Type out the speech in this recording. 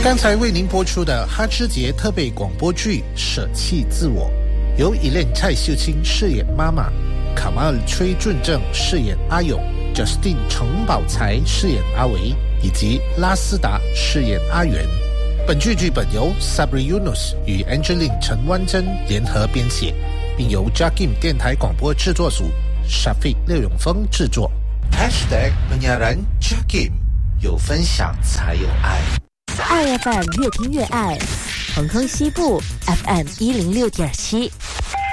刚才为您播出的哈之节特备广播剧《舍弃自我》，由伊莲蔡秀清饰演妈妈，卡马尔崔俊正饰演阿勇，Justin 程宝才饰演阿维，以及拉斯达饰演阿元。本剧剧本由 Sabri Yunus 与 Angeline 陈湾珍联合编写，并由 Jakim 电台广播制作组 Shafiq 廖永峰制作。#penyiaran Jakim， 有分享才有爱。 爱 FM 越听越爱，恒庚西部 FM 106.7。